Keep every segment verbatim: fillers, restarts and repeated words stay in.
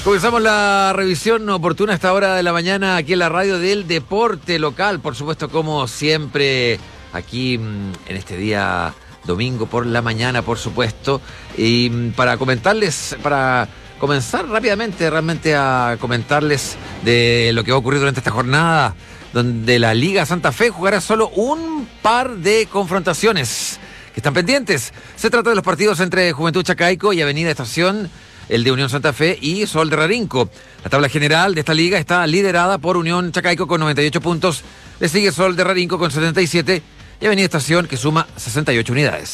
Comenzamos la revisión oportuna a esta hora de la mañana aquí en la radio del deporte local, por supuesto, como siempre, aquí en este día domingo por la mañana, por supuesto, y para comentarles, para comenzar rápidamente realmente a comentarles de lo que va a ocurrir durante esta jornada, donde la Liga Santa Fe jugará solo un par de confrontaciones que están pendientes. Se trata de los partidos entre Juventud Chacaico y Avenida Estación, el de Unión Santa Fe y Sol de Rarinco. La tabla general de esta liga está liderada por Unión Chacaico con noventa y ocho puntos, le sigue Sol de Rarinco con setenta y siete y Avenida Estación que suma sesenta y ocho unidades.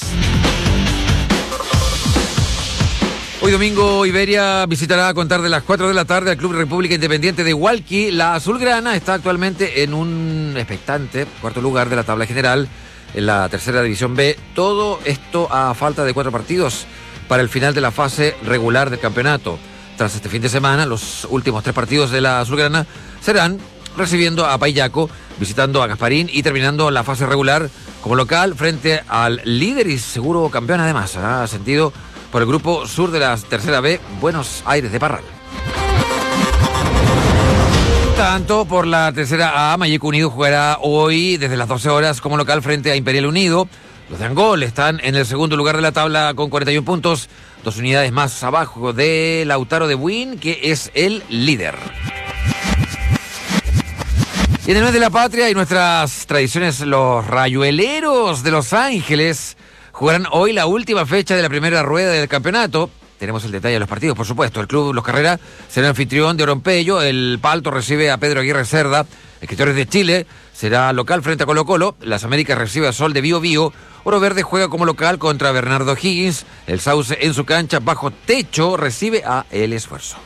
Hoy domingo Iberia visitará a contar de las cuatro de la tarde al Club República Independiente de Hualqui. La azulgrana está actualmente en un expectante cuarto lugar de la tabla general en la tercera división B. Todo esto a falta de cuatro partidos para el final de la fase regular del campeonato. Tras este fin de semana, los últimos tres partidos de la azulgrana serán recibiendo a Payaco, visitando a Gasparín y terminando la fase regular como local frente al líder y seguro campeón además, ¿eh? Sentido por el grupo sur de la tercera B, Buenos Aires de Parral. Tanto por la tercera A, Mayeco Unido jugará hoy desde las doce horas como local frente a Imperial Unido. Los de Angol están en el segundo lugar de la tabla con cuarenta y uno puntos, dos unidades más abajo de Lautaro de Buin, que es el líder. Y en el mes de la patria y nuestras tradiciones, los rayueleros de Los Ángeles jugarán hoy la última fecha de la primera rueda del campeonato. Tenemos el detalle de los partidos, por supuesto. El club Los Carreras será anfitrión de Orompeyo, el Palto recibe a Pedro Aguirre Cerda, Escritores de Chile será local frente a Colo Colo, Las Américas recibe a Sol de Bío Bío, Oro Verde juega como local contra Bernardo Higgins, el Sauce en su cancha bajo techo recibe a El Esfuerzo.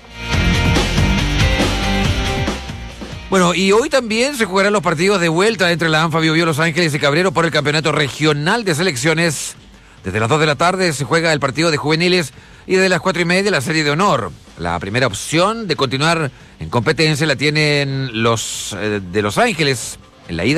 Bueno, y hoy también se jugarán los partidos de vuelta entre la ANFA Bío Bío Los Ángeles y Cabrero por el Campeonato Regional de Selecciones. Desde las dos de la tarde se juega el partido de juveniles y desde las cuatro y media la serie de honor. La primera opción de continuar en competencia la tienen los eh, de Los Ángeles en la ida.